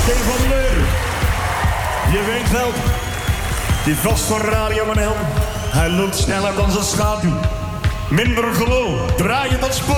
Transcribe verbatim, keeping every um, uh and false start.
van Leur. Je weet wel, die vast van Radio Manel. Hij loopt sneller dan zijn schaduw. Minder geloof, draai je dat spoor.